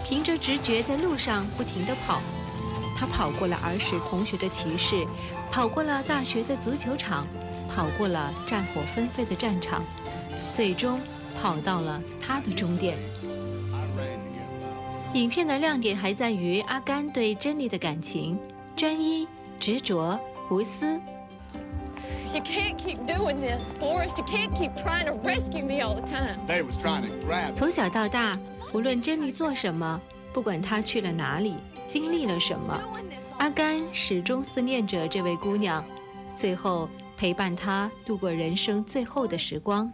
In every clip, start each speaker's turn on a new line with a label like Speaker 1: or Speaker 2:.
Speaker 1: 凭着直觉在路上不停地跑。他跑过了儿时同学的歧视，跑过了大学的足球场，跑过了战火纷飞的战场，最终跑到了他的终点。影片的亮点还在于阿甘对珍妮的感情，专一、执着、无私。
Speaker 2: You can't keep doing this, Forrest. You can't keep trying to rescue me all the time.
Speaker 3: They was trying to grab me.
Speaker 1: 从小到大，无论珍妮做什么，不管她去了哪里，经历了什么，阿甘始终思念着这位姑娘，最后陪伴她度过人生最后的时光。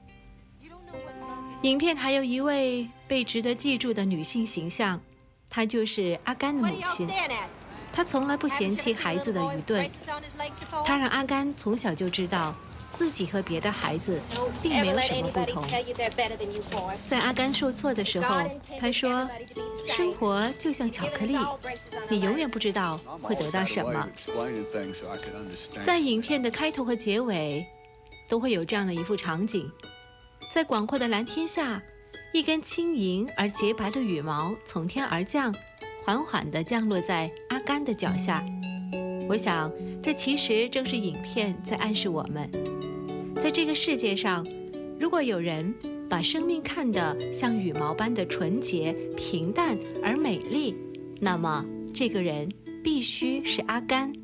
Speaker 1: 影片还有一位被值得记住的女性形象，她就是阿甘的母亲。她从来不嫌弃孩子的愚钝，她让阿甘从小就知道自己和别的孩子并没有什么不同。在阿甘受挫的时候，她说：“生活就像巧克力，你永远不知道会得到什么。”在影片的开头和结尾，都会有这样的一幅场景：在广阔的蓝天下，一根轻盈而洁白的羽毛从天而降，缓缓地降落在阿甘的脚下。我想，这其实正是影片在暗示我们，在这个世界上，如果有人把生命看得像羽毛般的纯洁、平淡而美丽，那么这个人必须是阿甘。